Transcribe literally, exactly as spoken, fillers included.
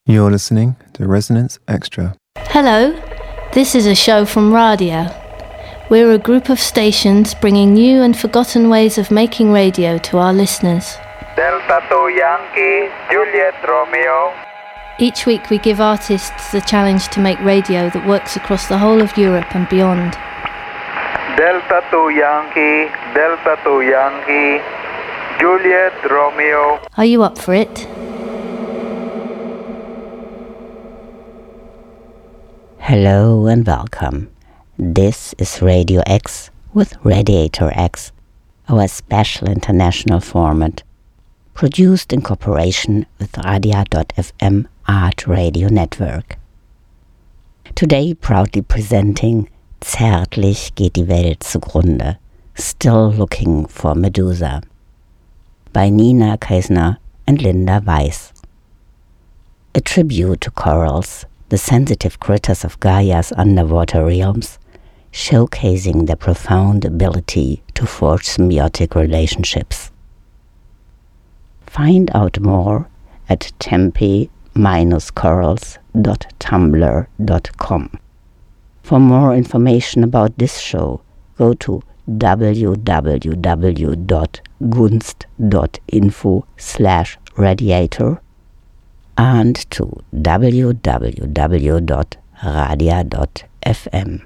You're listening to Resonance Extra. Hello, this is a show from Radia. We're a group of stations bringing new and forgotten ways of making radio to our listeners. Delta two Yankee, Juliet Romeo. Each week we give artists the challenge to make radio that works across the whole of Europe and beyond. Delta two Yankee, Delta two Yankee, Juliet Romeo. Are you up for it? Hello and welcome. This is Radio X with Radiator X, our special international format, produced in cooperation with Radia dot f m Art Radio Network. Today proudly presenting Zärtlich geht die Welt zugrunde, Still Looking for Medusa, by Nina Kaisner and Linda Weiss. A tribute to corals, the sensitive critters of Gaia's underwater realms, showcasing their profound ability to forge symbiotic relationships. Find out more at tempe dash corals dot tumblr dot com. For more information about this show, go to w w w dot gunst dot info slash radiator and to w w w dot radia dot f m.